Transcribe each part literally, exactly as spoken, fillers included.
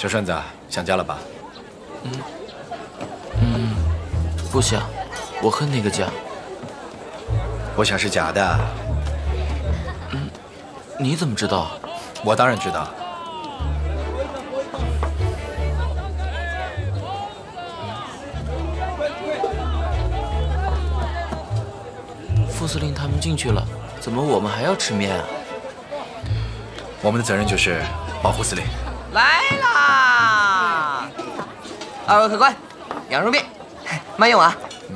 小顺子，想家了吧？ 嗯嗯，不想，我恨那个家。 我想是假的。 嗯，你怎么知道？ 我当然知道。 副司令他们进去了，怎么我们还要吃面啊？ 我们的责任就是保护司令。 来啦！二位客官，羊肉面，慢用啊！嗯、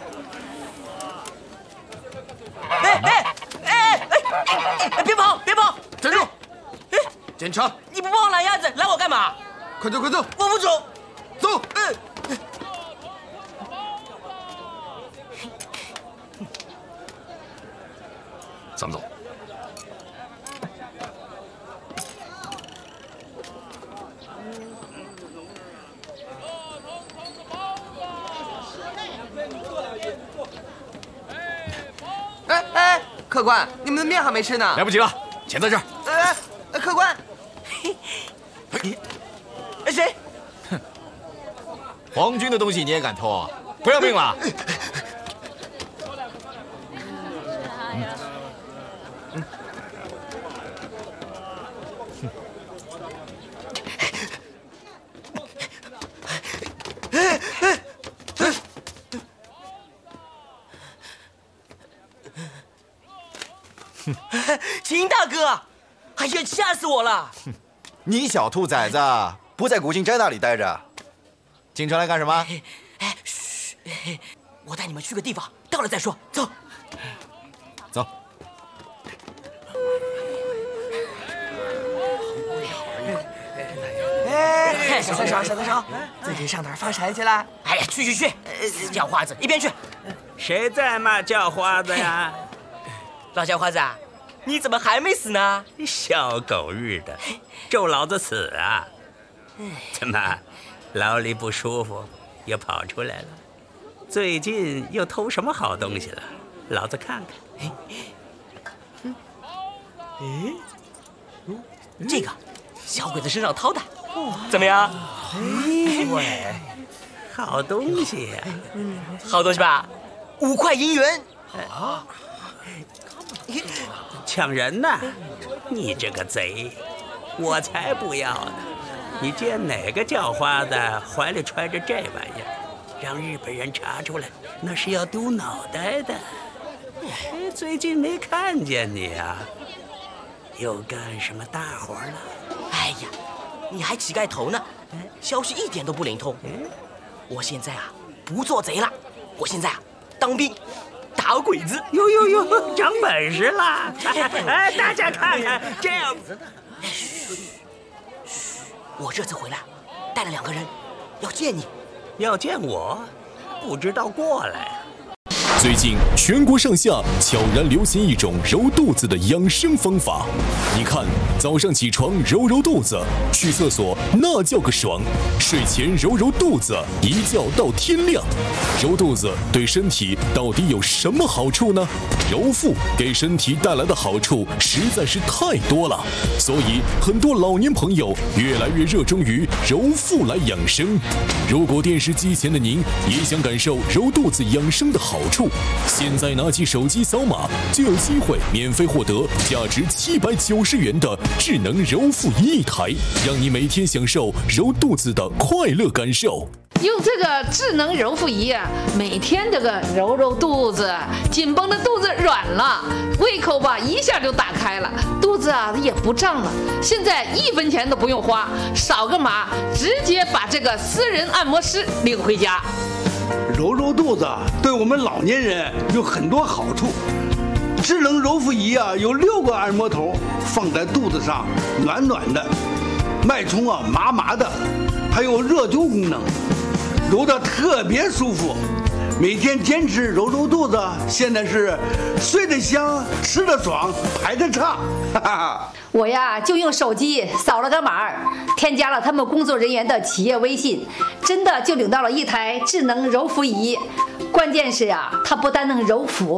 哎哎哎哎哎！别跑，别跑！ 站住！哎，检查！ 你不帮我拦鸭子，拦我干嘛？ 快走，快走！ 我不走， 走！ 哎。 咱们走。 哎哎，客官，你们的面还没吃呢。 来不及了，钱在这儿。 哎，客官。谁？ 哼，皇军的东西你也敢偷？不要命了？ 秦大哥，哎呀，吓死我了！ 你小兔崽子，不在古今斋那里待着，进城来干什么？ 哎，嘘，我带你们去个地方，到了再说。走， 走。 哎，小三少，小三少，最近上哪儿发财去了？哎呀，去去去，叫花子，一边去。 谁在骂叫花子呀？ 老叫花子啊，你怎么还没死呢？ 小狗日的，咒老子死啊！怎么，牢里不舒服，又跑出来了？最近又偷什么好东西了？老子看看。 哎，这个小鬼子身上掏的，怎么样？ 哎喂，好东西呀！ 好东西吧？五块银元。 啊！抢人呐！你这个贼，我才不要呢！你见哪个叫花子怀里揣着这玩意儿，让日本人查出来，那是要丢脑袋的。哎，最近没看见你啊，又干什么大活了？ 哎呀，你还乞丐头呢，消息一点都不灵通。我现在啊，不做贼了，我现在啊，当兵。打鬼子， 呦呦呦，长本事了！哎，大家看看，这样子的。 嘘嘘，我这次回来带了两个人，要见你， 要见我，不知道过来。 最近全国上下悄然流行一种揉肚子的养生方法。你看，早上起床揉揉肚子，去厕所那叫个爽；睡前揉揉肚子，一觉到天亮。揉肚子对身体到底有什么好处呢？揉腹给身体带来的好处实在是太多了，所以很多老年朋友越来越热衷于揉腹来养生。如果电视机前的您也想感受揉肚子养生的好处，现在拿起手机扫码，就有机会免费获得价值七百九十元的智能揉腹仪一台，让你每天享受揉肚子的快乐感受。 用这个智能揉腹仪啊，每天这个揉揉肚子，紧绷的肚子软了，胃口吧一下就打开了，肚子啊也不胀了。现在一分钱都不用花，扫个码，直接把这个私人按摩师领回家。 揉揉肚子对我们老年人有很多好处。智能揉腹仪啊，有六个按摩头放在肚子上，暖暖的，脉冲啊麻麻的，还有热灸功能，揉得特别舒服。每天坚持揉揉肚子，现在是睡得香，吃得爽，排得畅。哈哈， 我呀就用手机扫了个码，添加了他们工作人员的企业微信，真的就领到了一台智能揉腹仪。关键是啊，它不但能揉腹。